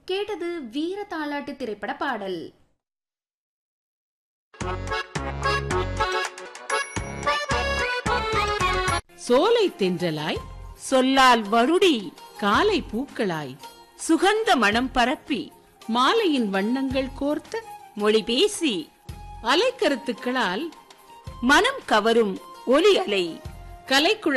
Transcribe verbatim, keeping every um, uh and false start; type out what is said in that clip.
கேட்டது வீர தாலாட்டு திரைப்பட பாடல். சோலை தென்றலாய் சொல்லால் வருடி காலை பூக்களாய் சுகந்த மனம் பரப்பி மாலையின் வண்ணங்கள் கோர்த்த மொழி பேசி அலைக்கருத்துக்களால் மனம் கவரும் ஒலி அலை கலைக்குழ